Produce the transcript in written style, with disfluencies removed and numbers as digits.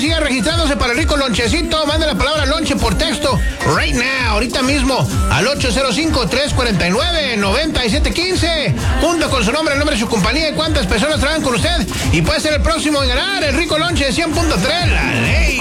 siga registrándose para el rico lonchecito. Mande la palabra lonche por texto. Right now, ahorita mismo, al 805-349-9715. Junto con su nombre, el nombre de su compañía y cuántas personas trabajan con usted. Y puede ser el próximo en ganar el rico lonche de 100.3. La ley.